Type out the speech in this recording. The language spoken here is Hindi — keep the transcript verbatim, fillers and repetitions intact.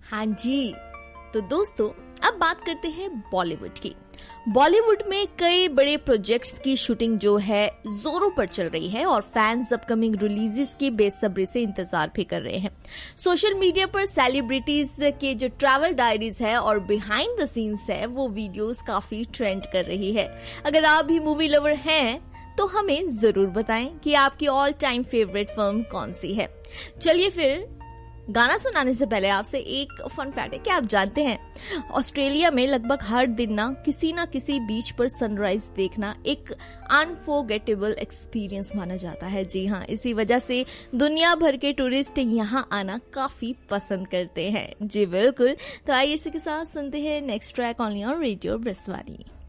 हाँ जी, तो दोस्तों अब बात करते हैं बॉलीवुड की। बॉलीवुड में कई बड़े प्रोजेक्ट्स की शूटिंग जो है जोरों पर चल रही है और फैंस अपकमिंग रिलीजेस की बेसब्री से इंतजार भी कर रहे हैं। सोशल मीडिया पर सेलिब्रिटीज के जो ट्रैवल डायरीज है और बिहाइंड द सीन्स है वो वीडियोस काफी ट्रेंड कर रही है। अगर आप भी मूवी लवर हैं तो हमें जरूर बताएं कि आपकी ऑल टाइम फेवरेट फिल्म कौन सी है। चलिए फिर गाना सुनाने से पहले आपसे एक फन फैक्ट है, क्या आप जानते हैं ऑस्ट्रेलिया में लगभग हर दिन ना किसी ना किसी बीच पर सनराइज देखना एक अनफॉरगेटेबल एक्सपीरियंस माना जाता है। जी हाँ, इसी वजह से दुनिया भर के टूरिस्ट यहाँ आना काफी पसंद करते हैं। जी बिल्कुल, तो आइए इसी के साथ सुनते हैं next track only on radio ब्रिसवानी।